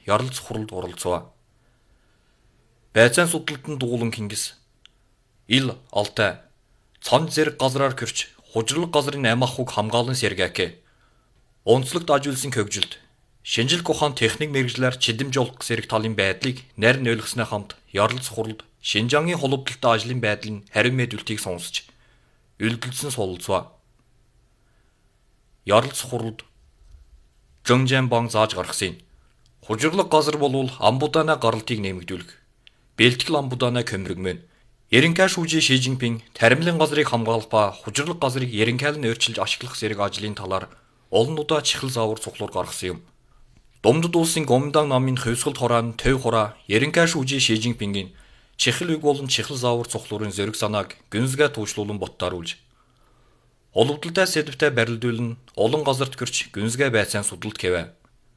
яралц хуралд оролцов. Байцаан судалтанд дуулан Кингис ил алтай цон зэрэг газраар кэрч хужирлаг газрын ам ахуйг хамгаалан сэргээкэ. Онцлогт ажуулсан хөгжилд шинжилгээ ухаан техник мэргэжлэр чидэмж олох зэрэг талын байдлыг нарийн ойлгосноо хамт яралц хуралд Шинжангийн холбогдолтой ажлын байдлын харин мэдүүлтийг сонсож үлдэлсэн суулцав. Яралц хуралд Жонжан банк зааж гаргасан. Хужирлаг газар болвол амбудаана гаралтыг нэмэгдүүлэх. Бэлтгэл амбудаана көмрөгмөн. Ерөнхий шүүжээ Ши Жинпин таримлын газрыг хамгаалах ба хужирлаг газрыг ерөнхийлөн өөрчилж ашиглах зэрэг ажлын талаар олон удаа чихэл заавар цуглуур гаргасан юм. Домдод улсын Гоминдан намын хөвсгөлд хураан төв хураа ерөнхий шүүжээ Ши Жинпингийн чихэл үг болон чихэл заавар цуглуурын зориг санааг гүнзгээ туушлуулан боттааруулж олбодолтой сэдвтэй барилдуулан олон газарт гэрч гүнзгээ байцаан судалт гэвэ.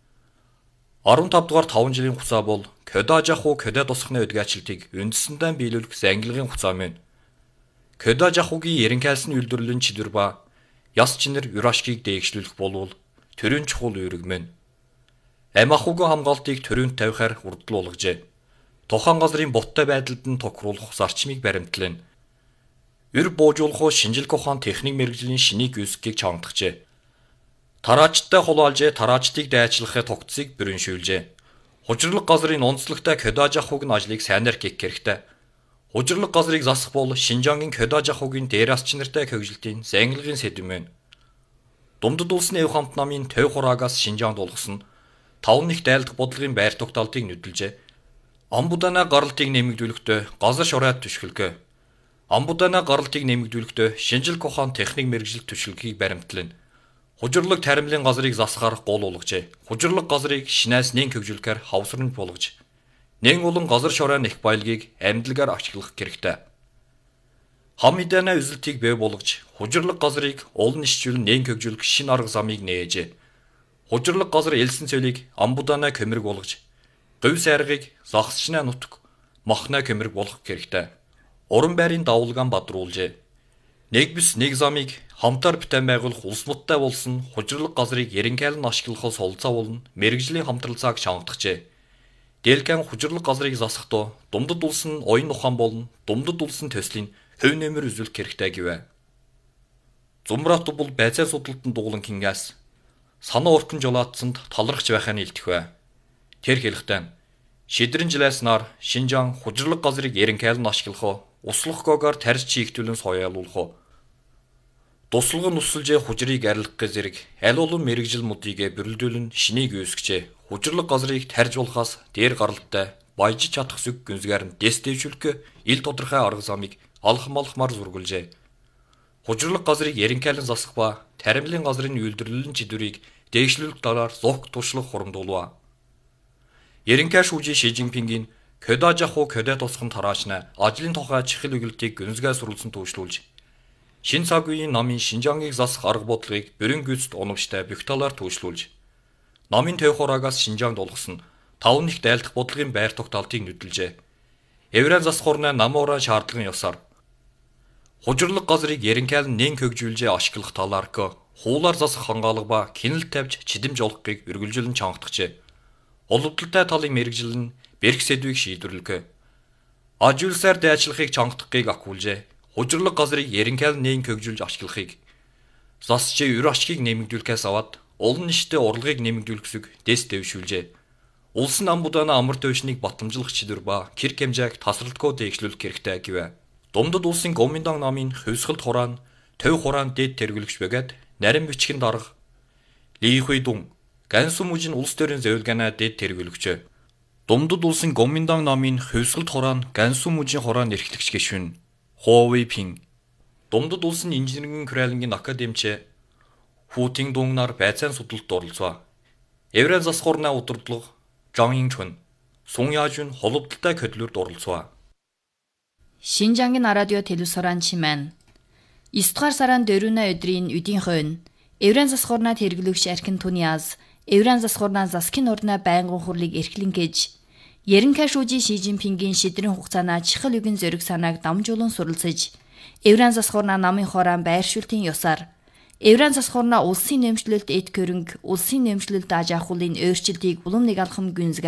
15 дугаар 5 жилийн хугацаа бол Кёда жахуу Кёда тусахны өдгөөчлөлтийг үндсэндээ биелүүлэх ангилгын хугацаа мөн. Кёда жахуугийн ерөнхийлсны үйлдвэрлэлийн чидөр ба яс чинэр юрашкийг дээгшлүүлэх болвол төрийн чухал үүрэг мөн. Ам ахуйгийн хамгаалтыг төрөнд тавихаар хурдл болгожээ. Тухайн газрын боттой байдалд нь тохируулах зарчмыг баримтлана. Өр буужуулах шинжилгээ ухаан техник мэргэжлийн шинийг үүсгэхийг чангадагчээ. Тараачтай хулаалжээ тараачдыг дайчлахын тогтцыг бүрэншүүлжээ. Хужирлаг газрын онцлогтой Кёда жахууг нь ажлыг сайнаар хийх хэрэгтэй. Хужирлаг газрыг засах бол Шинжангийн Кёда жахуугийн дээрас чинартай хөгжилтийн ангилгын сэдэв мөн. Думдод улсны эв хамт намын төв хураагаас Шинжаанд улгасан 5 их дайлдах бодлогын байр тогтоолтыг нүдэлжээ. Амбудаана гаралтыг нэмэгдүүлэхдээ газар шороод түшгэлгээ. Амбудаана гаралтыг нэмэгдүүлэхдээ шинжилгээ ухаан техник мэргэжил түшгэлгийг баримтлана. Хужирлаг таримлын газрыг засахаар гол болгожээ. Хужирлаг газрыг шинээс нэн хөгжүүлэхээр хавсрын болгож. Нэн улан газар шороо их баялагийг амьдлагаар ашиглах хэрэгтэй. Хам мэдэнэ үзэлтийг бий болгож, хужирлаг газрыг олон ишчүүл нэн хөгжүүлэх шин арга замыг нээжээ. Хужирлаг газар элсэн цөлийг амбудаана көмөрг болгож, говь сайргыг загсчнаа нутг, махна көмөрг болгох хэрэгтэй. Уран байрын давуулгаан бадруулжээ. Нэг бис нэг замыг хамтаар бүтээн байгуулах улс нуттай болсон хужирлаг газрыг ерөнхийлөн ашиглахаас олцоо болон мэргэжлийн хамтралцааг шангадагчээ. Дэлгэн хужирлаг газрыг засахдаа Думдод улс нь оюун ухаан болон Думдод улсын төслийн хөв нэмэр үзүүлэх хэрэгтэй гэвэ. Зумбрат бол байцаан судалтанд дуулан Кингас санаа уркан жолаатсанд талархч байхаа илтгэв. Тэр хэлэхдээ шидрэн жилээс нар Шинжаан хужирлаг газрыг ерөнхийлөн ашиглах услахгүйгээр тарьж чийгтүүлэн соёолуулах. Дуслага нусалжээ хужирыг арилгах зэрэг аль олон мэрэгжил модыг бүрэлдүүлэн шинийг үүсгэжээ. Хужирлаг газрыг тарьж болохоос дээр гаралттай баяжиж чадах зүг гүнзгээр нь дэс дэвшүүлэх ил тодорхой арга замыг алхмалхмаар зургуулжээ. Хужирлаг газрыг ерөнхийлөн засах ба таримлын газрын үйлдвэрлэлийн чидвэрийг дэвшлүүлэх талаар зохик туршлага хурамдуулав. Ерөнхий шүүжээ Ши Жинпингийн Кёда жахуу Кёда тусахын тараачна ажлын тухай чихэл өгүүлтийг гүнзгий сурвалжсан төвшлүүлж шин цаг үеийн намын Шинжангийг засах арга бодлогыг бүрэн гүйцэд оновчтой бүх талаар төвшлүүлж намын төв хураагаас Шинжаанд олгосон 5 их дайлдах бодлогын байр тогтоолтыг нүдэлжээ. Еврейн засах орны намуураа шаардлагын ёсоор хужирлаг газрыг ерөнхийлөн нэн хөгжүүлжээ ашиглах талаар хуулаар засах хангаалга ба кинэл тавьж чидэмж олохыг үргэлжлэн чангадагчээ. Олбодолтой талын мэргэжил нь бэрх сэдвийг шийдвэрлэв. Ажуулсаар дайчлахыг чангадахыг акуулжээ. Хужирлаг газрыг ерөнхийлөн нэн хөгжүүлж ашиглахыг засчээ өр ашгийг нэмэгдүүлэхээс аваад олон нийтэд урлагийг нэмэгдүүлэх зүг дэс дэвшүүлжээ. Улс нь амбудаана амар төвшнийг батламжлах чидвэр ба кэр хэмжээг тасралтгүй дэвшлүүлэх хэрэгтэй гэвэ. Думдод улсын Гоминдан намын хөвсгөлд хураан төв хураан дэд тэргүүлэгч бэгэд нарийн бичгийн дарга Ли Хуйдун Гансү мужийн улс төрийн зөвлөгөөнөө дэд тэргүүлэгчээ. Думдод улсын Гоминдан намын хөвсгөлд хураан Гансү мужийн хураан эрхлэгч гишүүн Хо Вэйпин Думдод улсын инженерийн хүрээлэнгийн академич Ху Тингдун нар байцаан судалт оролцов. Еврейн засах орны удирдлага Жан Инчун Сун Яжун холбодолтой хөдлөлд оролцов. Шинжангийн радио телевизоран чимэн 9 дугаар сарын 4-ны өдрийн үдийн хойно Еврейн засах орны хэрэглэгч Аркин Туниас Еврейн засах орны заскын орны байнгын хурлыг эрхлэн гэж ерөнхий шүүжээ Ши Жинпингийн шидрийн хугацаанаа чихэл үгийн зориг санааг дамжуулан суралцж Еврейн засах орны намын хоороон байршуултын ёсоор Еврейн засах орны улсын нэмшлэлт эд хөрөнгө улсын нэмшлэлт аж ахуйлын өөрчлөлтийг улам нэг алхам гүнзгий